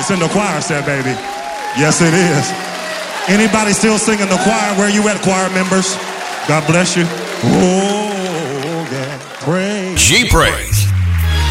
It's in the choir set, baby. Yes, it is. Anybody still singing the choir? Where you at, choir members? God bless you. Oh, yeah. Pray. G-Pray.